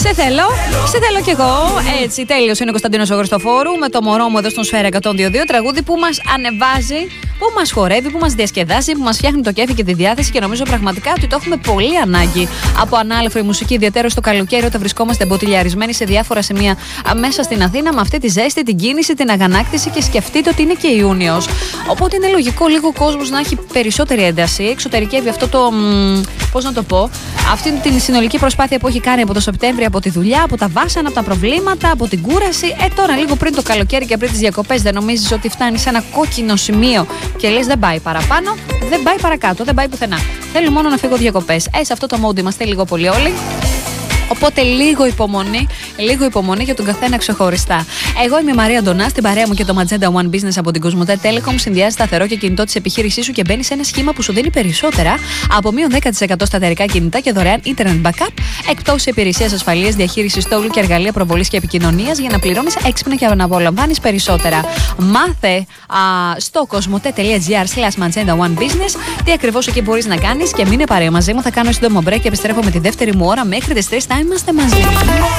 Σε θέλω κι εγώ. Έτσι, τέλειος είναι ο Κωνσταντίνος ο Χριστοφόρου με το μωρό μου εδώ στον Σφαίρα 102.2. Τραγούδι που μας ανεβάζει, που μας χορεύει, που μας διασκεδάζει, που μας φτιάχνει το κέφι και τη διάθεση και νομίζω πραγματικά ότι το έχουμε πολύ ανάγκη από ανάλαφρη μουσική, ιδιαίτερα στο καλοκαίρι όταν βρισκόμαστε μποτιλιαρισμένοι σε διάφορα σημεία μέσα στην Αθήνα με αυτή τη ζέστη, την κίνηση, την αγανάκτηση και σκεφτείτε ότι είναι και Ιούνιος. Οπότε είναι λογικό λίγο ο κόσμος να έχει περισσότερη ένταση. Εξωτερικεύει αυτό το. Πώς να το πω, αυτή την συνολική προσπάθεια που έχει κάνει από το Σεπτέμβριο, από τη δουλειά, από τα βάσανα, από τα προβλήματα, από την κούραση. Τώρα, λίγο πριν το καλοκαίρι και πριν τις διακοπές, δεν νομίζεις ότι φτάνει σε ένα κόκκινο σημείο και λες δεν πάει παραπάνω, δεν πάει παρακάτω, δεν πάει πουθενά. Θέλω μόνο να φύγω διακοπές. Σε αυτό το mode είμαστε λίγο πολύ όλοι. Οπότε λίγο υπομονή για τον καθένα ξεχωριστά. Εγώ είμαι η Μαρία Ντονά, στην παρέα μου και το Magenta One Business από την Κοσμοτέ Telecom. Συνδυάζει σταθερό και κινητό της επιχείρησής σου και μπαίνει σε ένα σχήμα που σου δίνει περισσότερα από μείον 10% στα εταιρικά κινητά και δωρεάν Internet Backup, εκπτώσεις υπηρεσίας ασφαλείας, διαχείρισης στόλου και εργαλεία προβολής και επικοινωνίας για να πληρώνεις έξυπνα και να απολαμβάνεις περισσότερα. Μάθε στο κοσμοτέ.gr/Magenta One Business τι ακριβώς εκεί μπορείς να κάνεις και μείνε παρέα μαζί μου. Θα κάνω σύντομο break και επιστρέφω με τη δεύτερη μου ώρα μέχρι τις 3. Θα είμαστε μαζί.